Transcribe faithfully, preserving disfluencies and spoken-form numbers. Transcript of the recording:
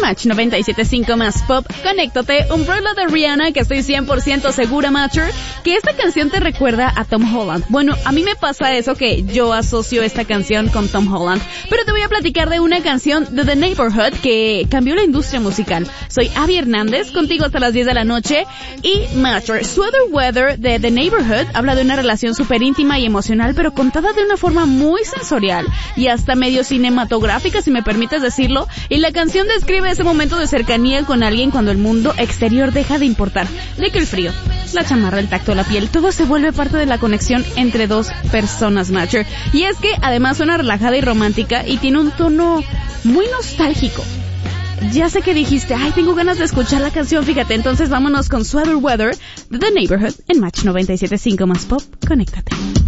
Match noventa y siete punto cinco más Pop, conéctate, Umbrella de Rihanna, que estoy cien por ciento segura, Matcher, que esta canción te recuerda a Tom Holland. Bueno, a mí me pasa eso, que yo asocio esta canción con Tom Holland, pero te voy a platicar de una canción de The Neighborhood que cambió la industria musical. Soy Abby Hernández, contigo hasta las diez de la noche, y Matcher, Sweater Weather de The Neighborhood habla de una relación súper íntima y emocional, pero contada de una forma muy sensorial y hasta medio cinematográfica, si me permites decirlo, y la canción describe ese momento de cercanía con alguien cuando el mundo exterior deja de importar, de que el frío, la chamarra, el tacto, la piel, todo se vuelve parte de la conexión entre dos personas, Matcher. Y es que además suena relajada y romántica y tiene un tono muy nostálgico. Ya sé que dijiste, ay, tengo ganas de escuchar la canción, fíjate, entonces vámonos con Sweater Weather de The Neighborhood en Match noventa y siete punto cinco más Pop, conéctate.